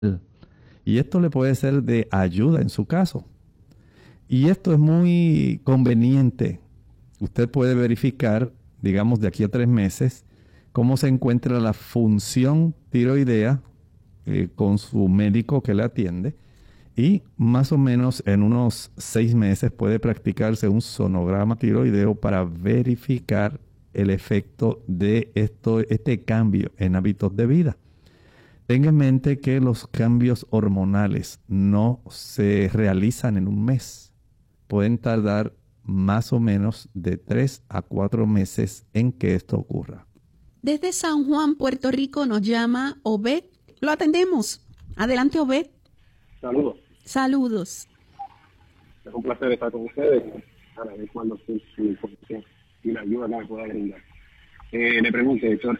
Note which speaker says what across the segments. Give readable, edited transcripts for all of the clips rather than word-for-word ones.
Speaker 1: Y esto le puede ser de ayuda en su caso. Y esto es muy conveniente. Usted puede verificar, digamos, de aquí a 3 meses, cómo se encuentra la función tiroidea con su médico que le atiende. Y más o menos en unos 6 meses puede practicarse un sonograma tiroideo para verificar el efecto de este cambio en hábitos de vida. Tenga en mente que los cambios hormonales no se realizan en un mes. Pueden tardar más o menos de 3 a 4 meses en que esto ocurra.
Speaker 2: Desde San Juan, Puerto Rico, nos llama Obed. Lo atendemos. Adelante, Obed.
Speaker 3: Saludos.
Speaker 2: Saludos.
Speaker 3: Es un placer estar con ustedes. Para ver cuándo su información y la ayuda que me pueda brindar. Le pregunto, doctor,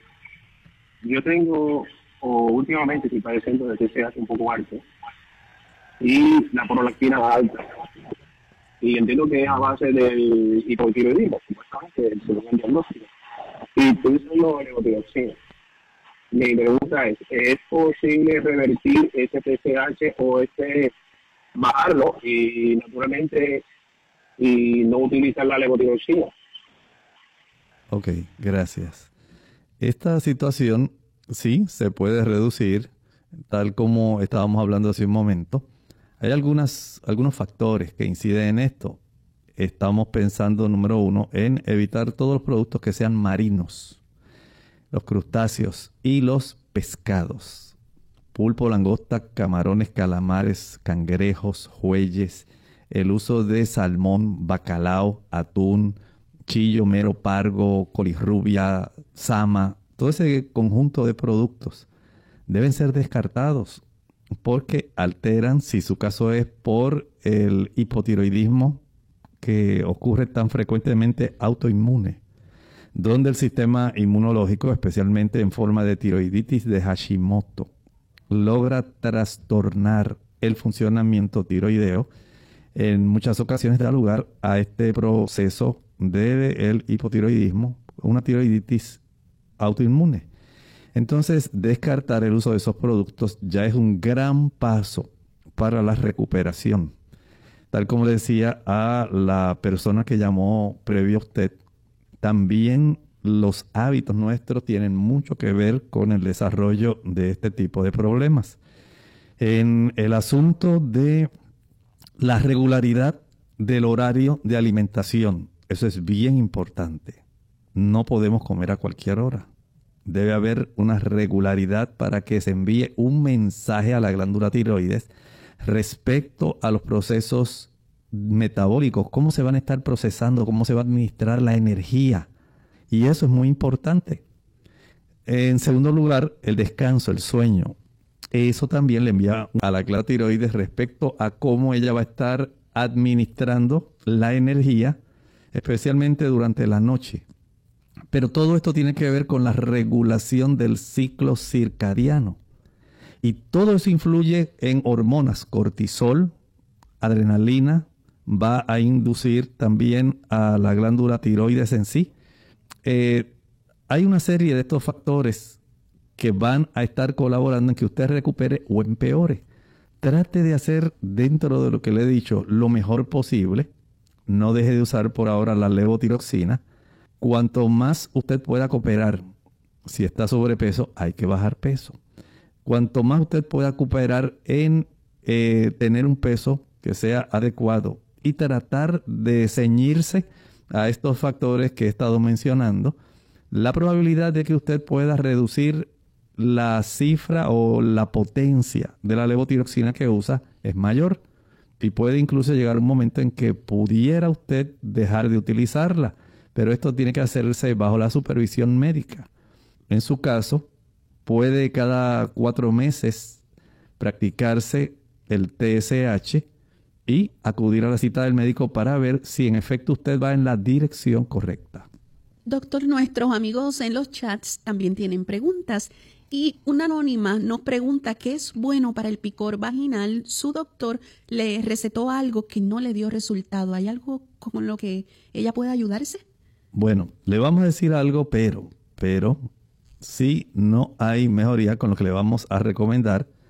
Speaker 3: yo tengo, últimamente estoy padeciendo de TSH un poco alto y la prolactina alta. Y entiendo que es a base del hipotiroidismo, supuestamente, según el diagnóstico. Y estoy usando levotiroxina. Mi pregunta ¿es posible revertir ese TSH o bajarlo y naturalmente y no utilizar la levotiroxina?
Speaker 1: Ok, gracias. Esta situación sí se puede reducir, tal como estábamos hablando hace un momento. Hay algunos factores que inciden en esto. Estamos pensando, número 1, en evitar todos los productos que sean marinos, los crustáceos y los pescados. Pulpo, langosta, camarones, calamares, cangrejos, jueyes, el uso de salmón, bacalao, atún, chillo, mero, pargo, colirrubia, sama, todo ese conjunto de productos deben ser descartados porque alteran, si su caso es por el hipotiroidismo que ocurre tan frecuentemente autoinmune, donde el sistema inmunológico, especialmente en forma de tiroiditis de Hashimoto, logra trastornar el funcionamiento tiroideo. En muchas ocasiones da lugar a este proceso del hipotiroidismo, una tiroiditis autoinmune. Entonces, descartar el uso de esos productos ya es un gran paso para la recuperación. Tal como le decía a la persona que llamó previo a usted, también los hábitos nuestros tienen mucho que ver con el desarrollo de este tipo de problemas. En el asunto de la regularidad del horario de alimentación, eso es bien importante. No podemos comer a cualquier hora. Debe haber una regularidad para que se envíe un mensaje a la glándula tiroides respecto a los procesos metabólicos, cómo se van a estar procesando, cómo se va a administrar la energía. Y eso es muy importante. En segundo lugar, el descanso, el sueño. Eso también le envía a la glándula tiroides respecto a cómo ella va a estar administrando la energía, especialmente durante la noche. Pero todo esto tiene que ver con la regulación del ciclo circadiano. Y todo eso influye en hormonas, cortisol, adrenalina, va a inducir también a la glándula tiroides en sí. Hay una serie de estos factores que van a estar colaborando en que usted recupere o empeore. Trate de hacer dentro de lo que le he dicho lo mejor posible. No deje de usar por ahora la levotiroxina. Cuanto más usted pueda cooperar, si está sobrepeso, hay que bajar peso. Cuanto más usted pueda cooperar en tener un peso que sea adecuado y tratar de ceñirse a estos factores que he estado mencionando, la probabilidad de que usted pueda reducir la cifra o la potencia de la levotiroxina que usa es mayor. Y puede incluso llegar un momento en que pudiera usted dejar de utilizarla. Pero esto tiene que hacerse bajo la supervisión médica. En su caso, puede cada 4 meses practicarse el TSH y acudir a la cita del médico para ver si en efecto usted va en la dirección correcta.
Speaker 2: Doctor, nuestros amigos en los chats también tienen preguntas. Y una anónima nos pregunta qué es bueno para el picor vaginal. Su doctor le recetó algo que no le dio resultado. ¿Hay algo con lo que ella pueda ayudarse?
Speaker 1: Bueno, le vamos a decir algo, pero si no hay mejoría con lo que le vamos a recomendar,